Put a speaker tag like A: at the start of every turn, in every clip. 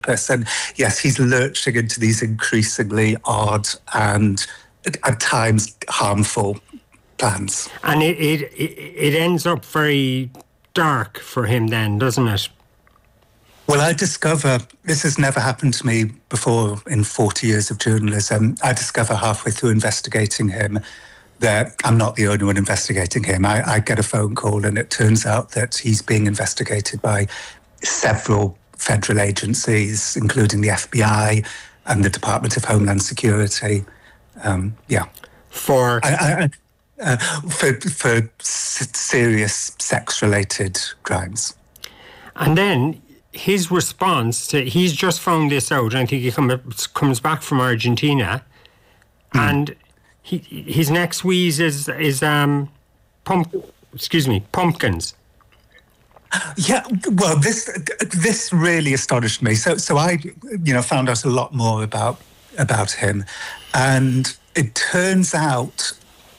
A: And yes, he's lurching into these increasingly odd and at times harmful plans.
B: And it ends up very dark for him then, doesn't it?
A: Well, I discover, this has never happened to me before in 40 years of journalism, I discover halfway through investigating him that I'm not the only one investigating him. I get a phone call and it turns out that he's being investigated by several federal agencies, including the FBI and the Department of Homeland Security.
B: For
A: serious sex-related crimes.
B: And then his response to, he's just found this out, I think he comes back from Argentina, and his next wheeze is pumpkins.
A: Yeah, well, this really astonished me. So I, found out a lot more about him, and it turns out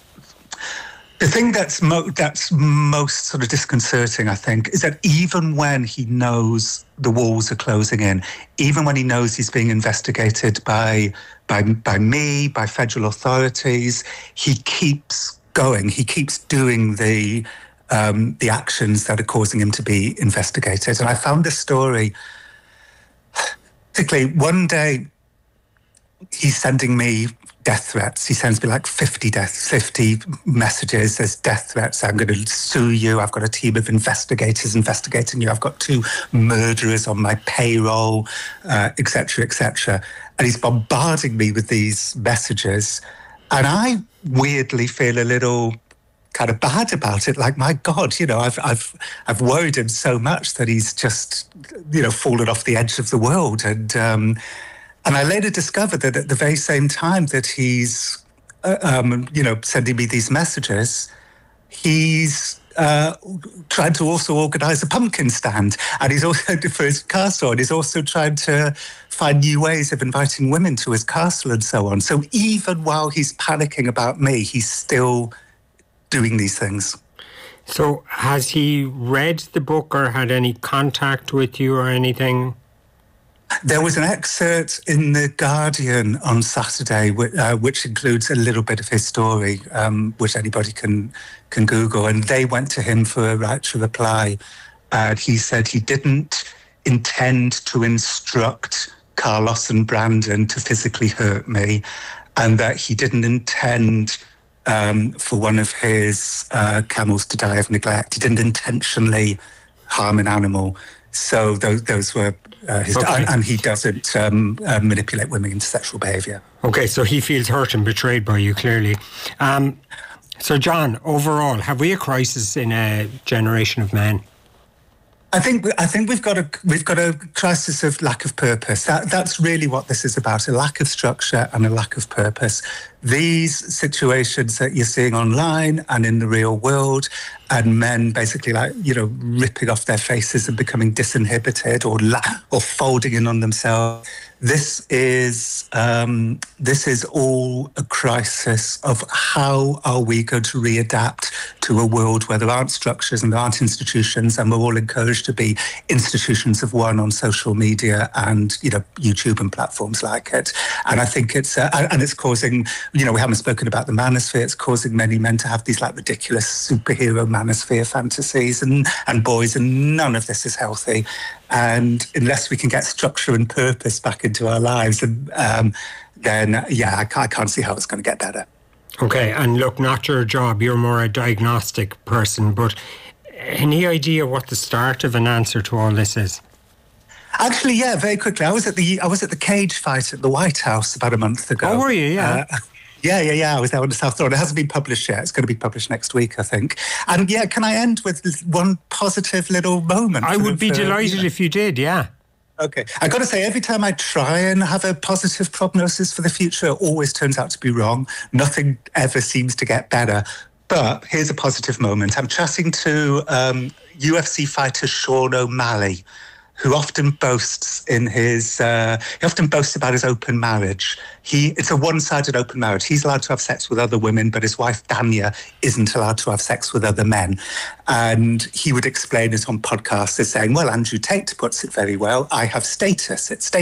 A: the thing that's most sort of disconcerting, I think, is that even when he knows the walls are closing in, even when he knows he's being investigated by me, by federal authorities, he keeps going. He keeps doing the actions that are causing him to be investigated. And I found this story, particularly one day, he's sending me death threats. He sends me like 50 messages. There's death threats. I'm going to sue you. I've got a team of investigators investigating you. I've got 2 murderers on my payroll, et cetera, et cetera. And he's bombarding me with these messages. And I weirdly feel a little kind of bad about it. Like, my God, I've worried him so much that he's just, fallen off the edge of the world. And I later discovered that at the very same time that he's, sending me these messages, he's trying to also organise a pumpkin stand. And he's also, for his castle, and he's also trying to find new ways of inviting women to his castle and so on. So even while he's panicking about me, he's still doing these things.
B: So has he read the book or had any contact with you or anything?
A: There was an excerpt in The Guardian on Saturday, which includes a little bit of his story, which anybody can Google. And they went to him for a right to reply. And he said he didn't intend to instruct Carlos and Brandon to physically hurt me, and that he didn't intend for one of his camels to die of neglect. He didn't intentionally harm an animal. So those were his...
B: Okay.
A: And he doesn't manipulate women into sexual behaviour.
B: Okay, so he feels hurt and betrayed by you, clearly. So, John, overall, have we a crisis in a generation of men?
A: I think we've got a crisis of lack of purpose. That's really what this is about: a lack of structure and a lack of purpose. These situations that you're seeing online and in the real world, and men basically ripping off their faces and becoming disinhibited or folding in on themselves. This is all a crisis of how are we going to readapt to a world where there aren't structures and there aren't institutions, and we're all encouraged to be institutions of one on social media and YouTube and platforms like it. And I think it's causing, we haven't spoken about the manosphere. It's causing many men to have these ridiculous superhero manosphere fantasies and boys, and none of this is healthy. And unless we can get structure and purpose back into our lives, then I can't see how it's going to get better.
B: Okay, and look, not your job, you're more a diagnostic person, but any idea what the start of an answer to all this is?
A: Actually, yeah, very quickly. I was at the cage fight at the White House about a month ago.
B: Oh, were you? Yeah.
A: Yeah. I was there on the South Lawn. It hasn't been published yet. It's going to be published next week, I think. And yeah, can I end with one positive little moment?
B: I would be delighted if you did, yeah.
A: Okay. I got to say, every time I try and have a positive prognosis for the future, it always turns out to be wrong. Nothing ever seems to get better. But here's a positive moment. I'm chatting to UFC fighter Sean O'Malley. who often boasts he often boasts about his open marriage. It's a one-sided open marriage. He's allowed to have sex with other women, but his wife Dania isn't allowed to have sex with other men. And he would explain it on podcasts as saying, well, Andrew Tate puts it very well, I have status. It's